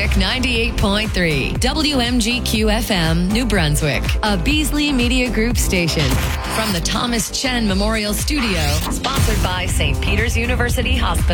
Brunswick 98.3, WMGQ FM, New Brunswick, a Beasley Media Group station. From the Thomas Chen Memorial Studio, sponsored by St. Peter's University Hospital.